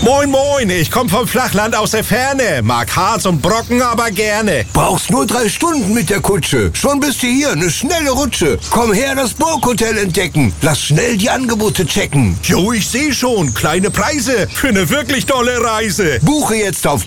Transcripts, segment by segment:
Moin, moin, ich komm vom Flachland aus der Ferne. Mag Harz und Brocken, aber gerne. Brauchst nur 3 Stunden mit der Kutsche. Schon bist du hier, eine schnelle Rutsche. Komm her, das Burghotel entdecken. Lass schnell die Angebote checken. Jo, ich seh schon, kleine Preise für eine wirklich tolle Reise. Buche jetzt auf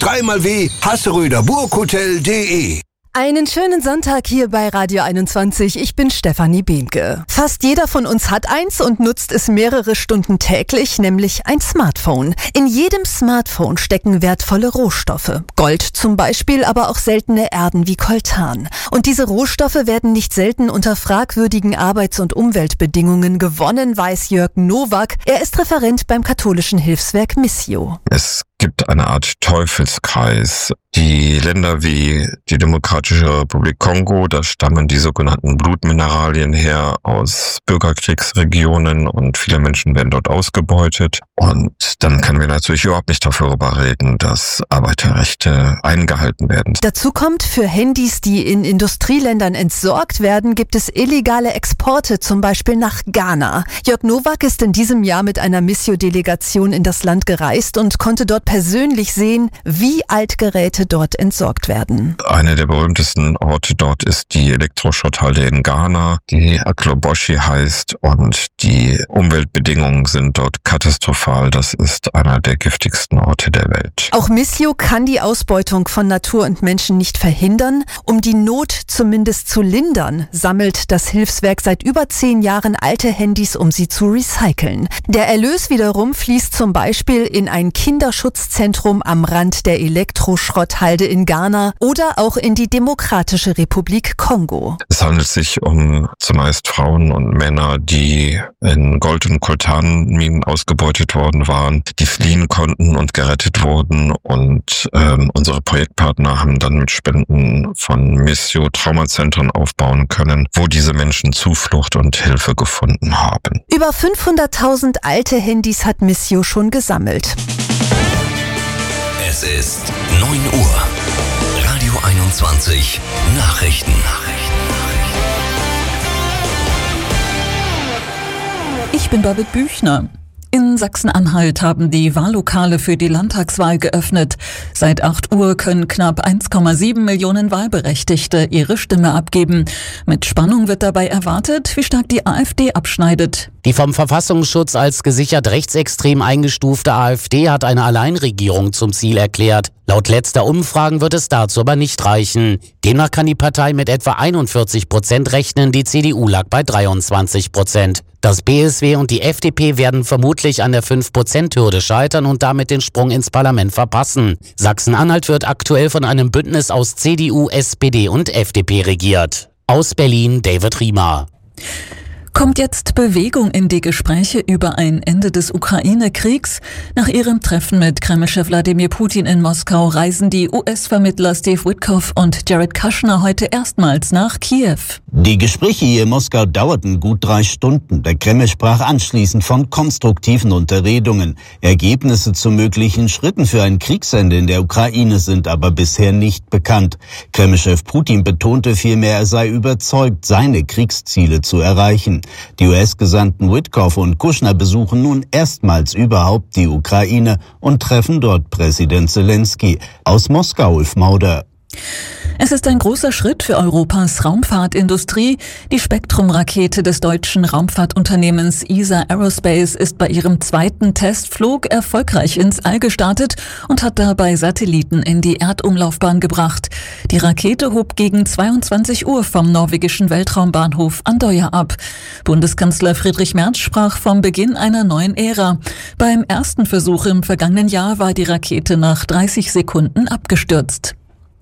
3xW hasseröderburghotel.de. Einen schönen Sonntag hier bei Radio 21. Ich bin Stefanie Behnke. Fast jeder von uns hat eins und nutzt es mehrere Stunden täglich, nämlich ein Smartphone. In jedem Smartphone stecken wertvolle Rohstoffe. Gold zum Beispiel, aber auch seltene Erden wie Coltan. Und diese Rohstoffe werden nicht selten unter fragwürdigen Arbeits- und Umweltbedingungen gewonnen, weiß Jörg Nowak. Er ist Referent beim katholischen Hilfswerk Missio. Es gibt eine Art Teufelskreis. Die Länder wie die Demokratische Republik Kongo, da stammen die sogenannten Blutmineralien her aus Bürgerkriegsregionen und viele Menschen werden dort ausgebeutet. Und dann können wir natürlich überhaupt nicht darüber reden, dass Arbeiterrechte eingehalten werden. Dazu kommt, für Handys, die in Industrieländern entsorgt werden, gibt es illegale Exporte, zum Beispiel nach Ghana. Jörg Nowak ist in diesem Jahr mit einer Missio-Delegation in das Land gereist und konnte dort persönlich sehen, wie Altgeräte dort entsorgt werden. Einer der berühmtesten Orte dort ist die Elektroschrotthalde in Ghana, die Akloboshi heißt, und die Umweltbedingungen sind dort katastrophal. Das ist einer der giftigsten Orte der Welt. Auch Missio kann die Ausbeutung von Natur und Menschen nicht verhindern. Um die Not zumindest zu lindern, sammelt das Hilfswerk seit über 10 Jahren alte Handys, um sie zu recyceln. Der Erlös wiederum fließt zum Beispiel in ein Kinderschutzzentrum am Rand der Elektroschrotthalde in Ghana oder auch in die Demokratische Republik Kongo. Es handelt sich um zumeist Frauen und Männer, die in Gold- und Coltanminen ausgebeutet worden waren, die fliehen konnten und gerettet wurden. Und unsere Projektpartner haben dann mit Spenden von Missio Traumazentren aufbauen können, wo diese Menschen Zuflucht und Hilfe gefunden haben. Über 500.000 alte Handys hat Missio schon gesammelt. Es ist 9 Uhr. Radio 21 Nachrichten. Ich bin Babette Büchner. In Sachsen-Anhalt haben die Wahllokale für die Landtagswahl geöffnet. Seit 8 Uhr können knapp 1,7 Millionen Wahlberechtigte ihre Stimme abgeben. Mit Spannung wird dabei erwartet, wie stark die AfD abschneidet. Die vom Verfassungsschutz als gesichert rechtsextrem eingestufte AfD hat eine Alleinregierung zum Ziel erklärt. Laut letzter Umfragen wird es dazu aber nicht reichen. Demnach kann die Partei mit etwa 41% rechnen, die CDU lag bei 23%. Das BSW und die FDP werden vermutlich an der 5%-Hürde scheitern und damit den Sprung ins Parlament verpassen. Sachsen-Anhalt wird aktuell von einem Bündnis aus CDU, SPD und FDP regiert. Aus Berlin David Riemer. Kommt jetzt Bewegung in die Gespräche über ein Ende des Ukraine-Kriegs? Nach ihrem Treffen mit Kremlchef Wladimir Putin in Moskau reisen die US-Vermittler Steve Witkoff und Jared Kushner heute erstmals nach Kiew. Die Gespräche hier in Moskau dauerten gut 3 Stunden. Der Kreml sprach anschließend von konstruktiven Unterredungen. Ergebnisse zu möglichen Schritten für ein Kriegsende in der Ukraine sind aber bisher nicht bekannt. Kremlchef Putin betonte vielmehr, er sei überzeugt, seine Kriegsziele zu erreichen. Die US-Gesandten Witkoff und Kushner besuchen nun erstmals überhaupt die Ukraine und treffen dort Präsident Zelensky. Aus Moskau, Ulf Mauder. Es ist ein großer Schritt für Europas Raumfahrtindustrie. Die Spektrum-Rakete des deutschen Raumfahrtunternehmens ESA Aerospace ist bei ihrem 2. Testflug erfolgreich ins All gestartet und hat dabei Satelliten in die Erdumlaufbahn gebracht. Die Rakete hob gegen 22 Uhr vom norwegischen Weltraumbahnhof Andøya ab. Bundeskanzler Friedrich Merz sprach vom Beginn einer neuen Ära. Beim ersten Versuch im vergangenen Jahr war die Rakete nach 30 Sekunden abgestürzt.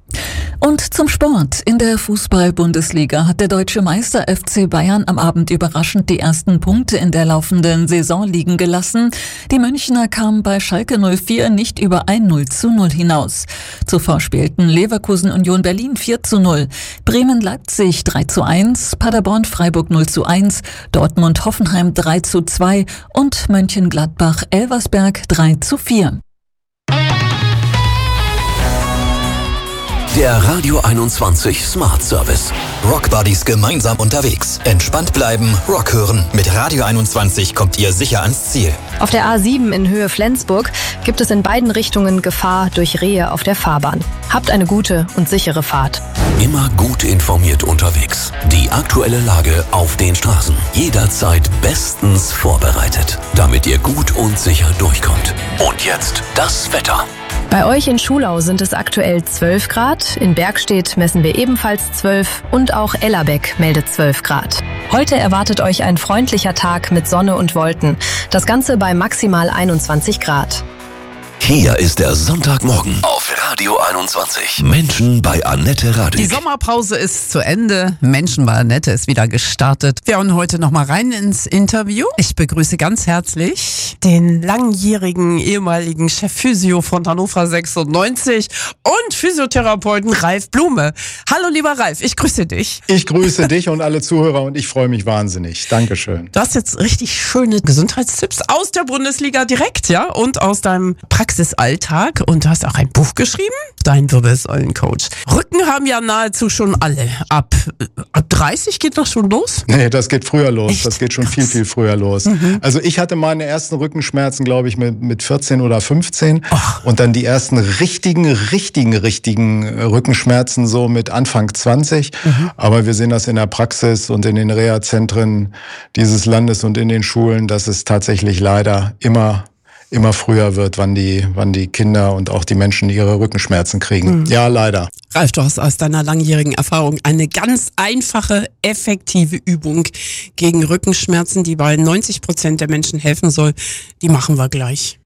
Und zum Sport. In der Fußball-Bundesliga hat der deutsche Meister FC Bayern am Abend überraschend die ersten Punkte in der laufenden Saison liegen gelassen. Die Münchner kamen bei Schalke 04 nicht über ein 0:0 hinaus. Zuvor spielten Leverkusen Union Berlin 4:0, Bremen Leipzig 3:1, Paderborn Freiburg 0:1, Dortmund Hoffenheim 3:2 und Mönchengladbach Elversberg 3:4. Der Radio 21 Smart Service. Rock Buddies gemeinsam unterwegs. Entspannt bleiben, Rock hören. Mit Radio 21 kommt ihr sicher ans Ziel. Auf der A7 in Höhe Flensburg gibt es in beiden Richtungen Gefahr durch Rehe auf der Fahrbahn. Habt eine gute und sichere Fahrt. Immer gut informiert unterwegs. Die aktuelle Lage auf den Straßen. Jederzeit bestens vorbereitet, damit ihr gut und sicher durchkommt. Und jetzt das Wetter. Bei euch in Schulau sind es aktuell 12 Grad, in Bergstedt messen wir ebenfalls 12 und auch Ellerbeck meldet 12 Grad. Heute erwartet euch ein freundlicher Tag mit Sonne und Wolken. Das Ganze bei maximal 21 Grad. Hier ist der Sonntagmorgen auf Radio 21. Menschen bei Annette Radig. Die Sommerpause ist zu Ende. Menschen bei Annette ist wieder gestartet. Wir hauen heute noch mal rein ins Interview. Ich begrüße ganz herzlich den langjährigen ehemaligen Chef Physio von Hannover 96 und Physiotherapeuten Ralf Blume. Hallo lieber Ralf, ich grüße dich. Ich grüße dich und alle Zuhörer und ich freue mich wahnsinnig. Dankeschön. Du hast jetzt richtig schöne Gesundheitstipps aus der Bundesliga direkt, ja, und aus deinem Praxisalltag, und du hast auch ein Buch geschrieben, Dein Wirbelsäulencoach. Rücken haben ja nahezu schon alle. Ab 30 geht das schon los? Nee, das geht früher los. Echt? Das geht schon viel, viel früher los. Also ich hatte meine ersten Rückenschmerzen, glaube ich, mit 14 oder 15. Ach. Und dann die ersten richtigen Rückenschmerzen so mit Anfang 20. Aber wir sehen das in der Praxis und in den Reha-Zentren dieses Landes und in den Schulen, dass es tatsächlich leider immer früher wird, wann die Kinder und auch die Menschen ihre Rückenschmerzen kriegen. Ja, leider. Ralf, du hast aus deiner langjährigen Erfahrung eine ganz einfache, effektive Übung gegen Rückenschmerzen, die bei 90% der Menschen helfen soll. Die machen wir gleich.